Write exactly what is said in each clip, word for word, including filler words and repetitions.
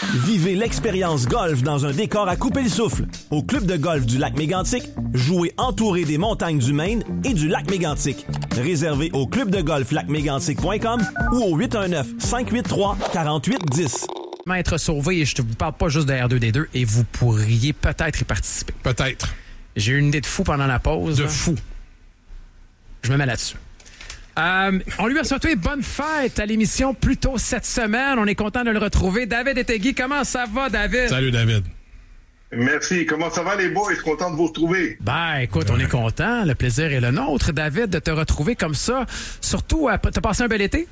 Vivez l'expérience golf dans un décor à couper le souffle. Au club de golf du lac Mégantic, jouez entouré des montagnes du Maine et du lac Mégantic. Réservé au club de golf lac mégantic point com ou au huit un neuf, cinq huit trois, quatre huit un zéro. Être sauvé, et je ne vous parle pas juste de R deux D deux, et vous pourriez peut-être y participer. Peut-être. J'ai eu une idée de fou pendant la pause. De là. fou. Je me mets là-dessus. Euh, on lui a souhaité bonne fête à l'émission plus tôt cette semaine. On est content de le retrouver. David Ettegui, comment ça va, David? Salut, David. Merci. Comment ça va, les boys? Je suis content de vous retrouver. Ben, écoute, on est content. Le plaisir est le nôtre, David, de te retrouver comme ça. Surtout, euh, t'as passé un bel été?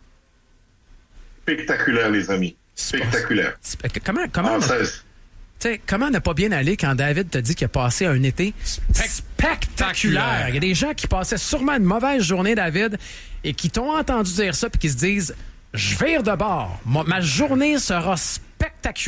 Spectaculaire, les amis. Spectaculaire. C'est, comment, comment, En ne, seize. comment ne pas bien aller quand David te dit qu'il a passé un été spectaculaire? Il y a des gens qui passaient sûrement une mauvaise journée, David, et qui t'ont entendu dire ça puis qui se disent « Je vire de bord. Ma, ma journée sera spectaculaire. »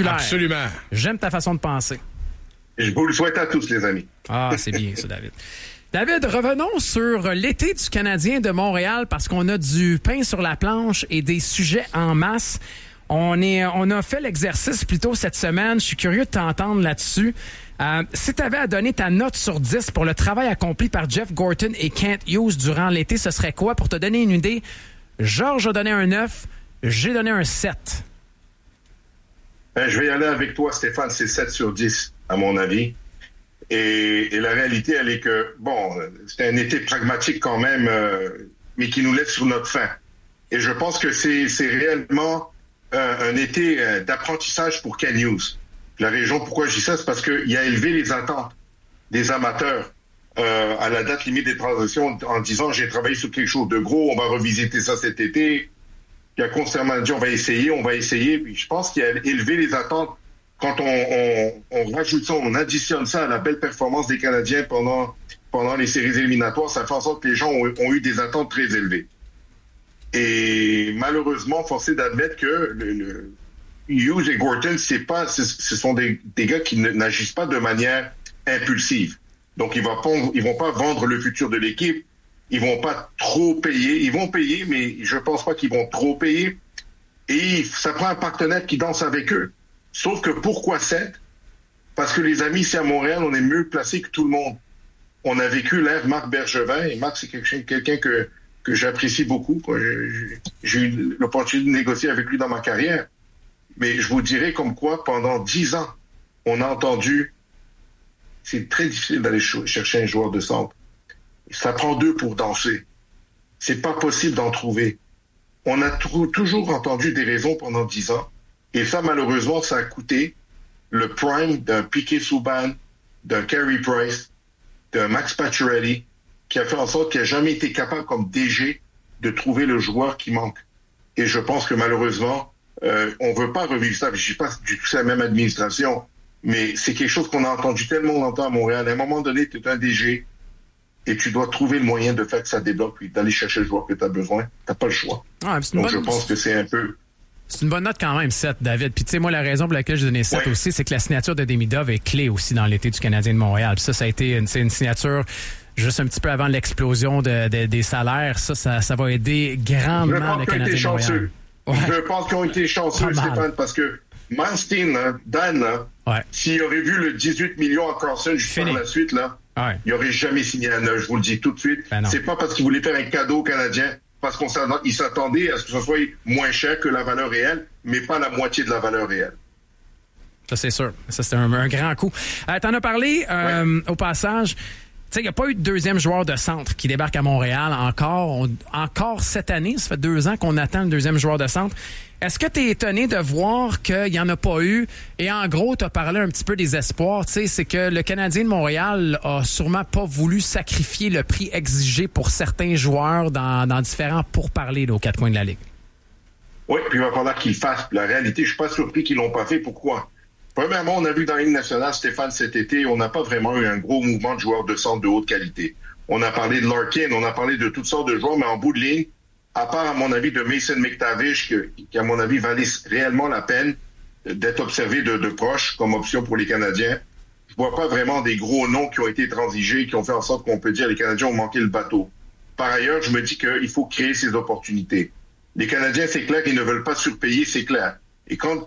Absolument. J'aime ta façon de penser. Je vous le souhaite à tous, les amis. Ah, c'est bien ça, David. David, revenons sur l'été du Canadien de Montréal parce qu'on a du pain sur la planche et des sujets en masse. On, est, on a fait l'exercice plus tôt cette semaine. Je suis curieux de t'entendre là-dessus. Euh, si tu avais à donner ta note sur dix pour le travail accompli par Jeff Gorton et Kent Hughes durant l'été, ce serait quoi? Pour te donner une idée, Georges a donné un neuf, j'ai donné un sept. Ben, je vais y aller avec toi, Stéphane. C'est sept sur dix, à mon avis. Et, et la réalité, elle est que, bon, c'est un été pragmatique quand même, euh, mais qui nous laisse sur notre faim. Et je pense que c'est, c'est réellement euh, un été euh, d'apprentissage pour Kent Hughes. La raison pourquoi je dis ça, c'est parce qu'il a élevé les attentes des amateurs euh, à la date limite des transitions en disant « j'ai travaillé sur quelque chose de gros, on va revisiter ça cet été ». Il a constamment dit « on va essayer, on va essayer ». Puis je pense qu'il a élevé les attentes. Quand on, on, on rajoute ça, on additionne ça à la belle performance des Canadiens pendant, pendant les séries éliminatoires, ça fait en sorte que les gens ont, ont eu des attentes très élevées. Et malheureusement, forcé d'admettre que le, le Hughes et Gorton, c'est pas, ce sont des, des gars qui n'agissent pas de manière impulsive. Donc, ils vont pas, ils vont pas vendre le futur de l'équipe. Ils vont pas trop payer. Ils vont payer, mais je pense pas qu'ils vont trop payer. Et ça prend un partenaire qui danse avec eux. Sauf que pourquoi sept? Parce que les amis, ici à Montréal, on est mieux placés que tout le monde. On a vécu l'ère Marc Bergevin. Et Marc, c'est quelqu'un que, que j'apprécie beaucoup. J'ai eu l'opportunité de négocier avec lui dans ma carrière. Mais je vous dirais comme quoi, pendant dix ans, on a entendu, c'est très difficile d'aller chercher un joueur de centre. Ça prend deux pour danser. C'est pas possible d'en trouver. On a t- toujours entendu des raisons pendant dix ans. Et ça, malheureusement, ça a coûté le prime d'un Piquet Subban, d'un Carey Price, d'un Max Pacioretty, qui a fait en sorte qu'il n'a jamais été capable, comme D G, de trouver le joueur qui manque. Et je pense que malheureusement, Euh, on veut pas revivre ça. Je ne dis pas du tout c'est la même administration, mais c'est quelque chose qu'on a entendu tellement longtemps à Montréal. À un moment donné, tu es un D G et tu dois trouver le moyen de faire que ça débloque puis d'aller chercher le joueur que tu as besoin. Tu n'as pas le choix. Ah, Donc, bonne... je pense que c'est un peu... C'est une bonne note quand même, sept, David. Puis tu sais, moi, la raison pour laquelle j'ai donné sept ouais. aussi, c'est que la signature de Demidov est clé aussi dans l'été du Canadien de Montréal. Puis ça, ça a été une, une signature juste un petit peu avant l'explosion de, de, des salaires. Ça, ça, ça va aider grandement le Canadien de Montréal. Ouais. Je pense qu'ils ont été chanceux, Stéphane, parce que Manstein, hein, Dan, là, ouais. s'il aurait vu le dix-huit millions à Carlson juste par la suite, là, ouais. il n'aurait jamais signé à neuf, je vous le dis tout de suite. Ben c'est pas parce qu'il voulait faire un cadeau canadien, parce qu'il s'attendait à ce que ce soit moins cher que la valeur réelle, mais pas la moitié de la valeur réelle. Ça, c'est sûr. Ça, c'est un, un grand coup. Euh, T'en as parlé euh, ouais. au passage. Tu sais, il n'y a pas eu de deuxième joueur de centre qui débarque à Montréal encore. On, encore cette année, ça fait deux ans qu'on attend le deuxième joueur de centre. Est-ce que tu es étonné de voir qu'il n'y en a pas eu? Et en gros, tu as parlé un petit peu des espoirs. Tu sais, c'est que le Canadien de Montréal a sûrement pas voulu sacrifier le prix exigé pour certains joueurs dans, dans différents pourparlers là, aux quatre coins de la Ligue. Oui, puis il va falloir qu'ils le fassent. La réalité, je suis pas surpris qu'ils l'ont pas fait. Pourquoi? Premièrement, on a vu dans la Ligue nationale, Stéphane, cet été, on n'a pas vraiment eu un gros mouvement de joueurs de centre de haute qualité. On a parlé de Larkin, on a parlé de toutes sortes de joueurs, mais en bout de ligne, à part, à mon avis, de Mason McTavish, qui, qui à mon avis, valait réellement la peine d'être observé de, de proche comme option pour les Canadiens, je vois pas vraiment des gros noms qui ont été transigés, qui ont fait en sorte qu'on peut dire que les Canadiens ont manqué le bateau. Par ailleurs, je me dis qu'il faut créer ces opportunités. Les Canadiens, c'est clair qu'ils ne veulent pas surpayer, c'est clair. Et quand